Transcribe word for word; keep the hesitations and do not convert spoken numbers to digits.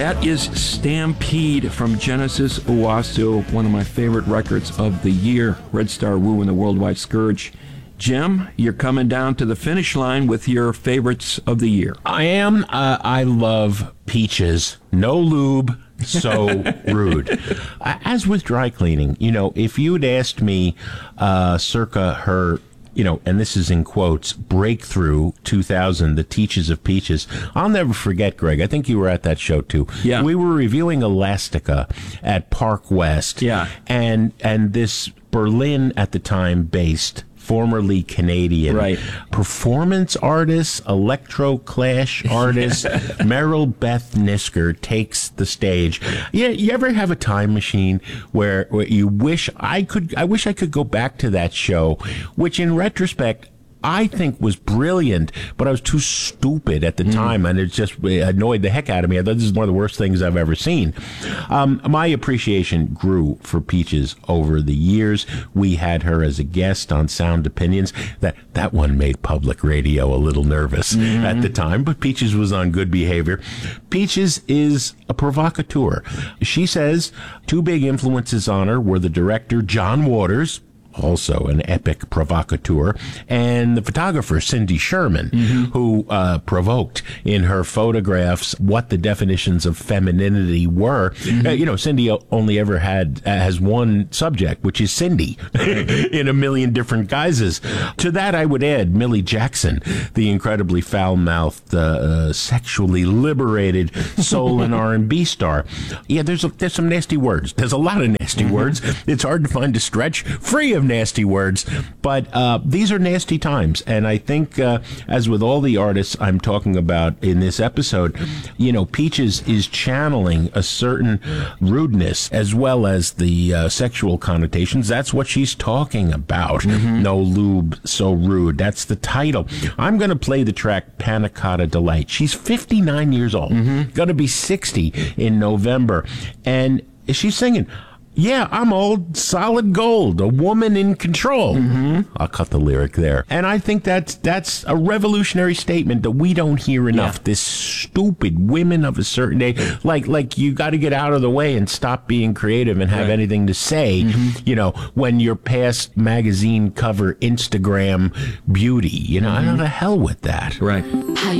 That is Stampede from Genesis Owasso, one of my favorite records of the year. Red Star Woo and the Worldwide Scourge. Jim, you're coming down to the finish line with your favorites of the year. I am. Uh, I love Peaches. No lube. So rude. As with dry cleaning, you know, if you'd asked me uh, circa her, you know, and this is in quotes, breakthrough two thousand, the Teaches of Peaches, I'll never forget, Greg. I think you were at that show, too. Yeah. We were reviewing Elastica at Park West. Yeah. And, and this Berlin, at the time, based formerly Canadian right. performance artist, electro clash artist, Meryl Beth Nisker takes the stage. Yeah, you ever have a time machine where, where you wish I could? I wish I could go back to that show, which in retrospect I think was brilliant, but I was too stupid at the mm. time, and it just annoyed the heck out of me. I thought this is one of the worst things I've ever seen. Um, my appreciation grew for Peaches over the years. We had her as a guest on Sound Opinions. That that one made public radio a little nervous mm-hmm. at the time, but Peaches was on good behavior. Peaches is a provocateur. She says two big influences on her were the director John Waters, also an epic provocateur, and the photographer Cindy Sherman, mm-hmm. who uh, provoked in her photographs what the definitions of femininity were. Mm-hmm. Uh, you know, Cindy only ever had uh, has one subject, which is Cindy, in a million different guises. To that, I would add Millie Jackson, the incredibly foul-mouthed, uh, uh, sexually liberated soul and R and B star. Yeah, there's a, there's some nasty words. There's a lot of nasty mm-hmm. words. It's hard to find a stretch free of nasty words, but uh, these are nasty times, and I think uh, as with all the artists I'm talking about in this episode, you know, Peaches is channeling a certain rudeness as well as the uh, sexual connotations. That's what she's talking about. Mm-hmm. No lube, so rude. That's the title. I'm going to play the track Panna Cotta Delight. She's fifty-nine years old, mm-hmm. going to be sixty in November, and she's singing, yeah, I'm old, solid gold, a woman in control. Mm-hmm. I'll cut the lyric there. And I think that's that's a revolutionary statement that we don't hear enough. Yeah. This stupid women of a certain age, like like you got to get out of the way and stop being creative and have right. anything to say, mm-hmm. you know, when you're past magazine cover Instagram beauty. You know, mm-hmm. I don't know, hell with that. Right. How you